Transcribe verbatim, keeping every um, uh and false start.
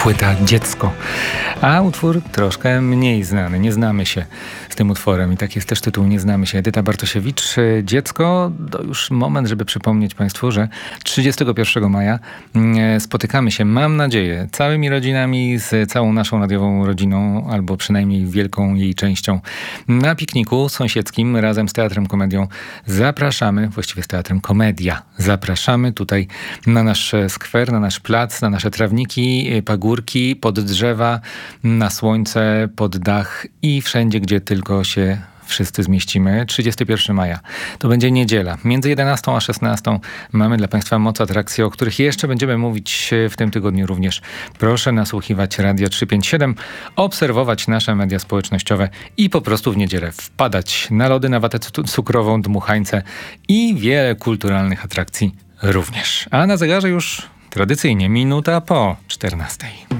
płyta Dziecko. A utwór troszkę mniej znany. Nie znamy się z tym utworem i tak jest też tytuł Nie znamy się. Edyta Bartosiewicz, Dziecko. To już moment, żeby przypomnieć Państwu, że trzydziestego pierwszego maja spotykamy się, mam nadzieję, całymi rodzinami, z całą naszą radiową rodziną, albo przynajmniej wielką jej częścią, na pikniku sąsiedzkim razem z Teatrem Komedią. Zapraszamy, właściwie z Teatrem Komedia, zapraszamy tutaj na nasz skwer, na nasz plac, na nasze trawniki, pagórki, pod drzewa, na słońce, pod dach i wszędzie, gdzie tylko się wszyscy zmieścimy. trzydziestego pierwszego maja. To będzie niedziela. Między jedenastą a szesnastą mamy dla Państwa moc atrakcji, o których jeszcze będziemy mówić w tym tygodniu również. Proszę nasłuchiwać Radio trzysta pięćdziesiąt siedem, obserwować nasze media społecznościowe i po prostu w niedzielę wpadać na lody, na watę cukrową, dmuchańce i wiele kulturalnych atrakcji również. A na zegarze już tradycyjnie minuta po czternastej.